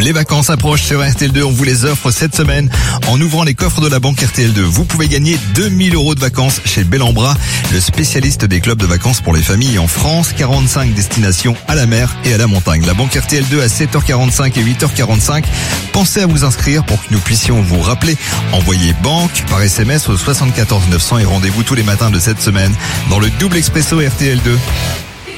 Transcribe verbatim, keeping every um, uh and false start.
Les vacances approchent sur R T L deux, on vous les offre cette semaine en ouvrant les coffres de la banque R T L deux. Vous pouvez gagner deux mille euros de vacances chez Bellambra, le spécialiste des clubs de vacances pour les familles en France. quarante-cinq destinations à la mer et à la montagne. La banque R T L deux à sept heures quarante-cinq et huit heures quarante-cinq. Pensez à vous inscrire pour que nous puissions vous rappeler. Envoyez banque par S M S au soixante-quatorze neuf cents et rendez-vous tous les matins de cette semaine dans le double expresso R T L deux.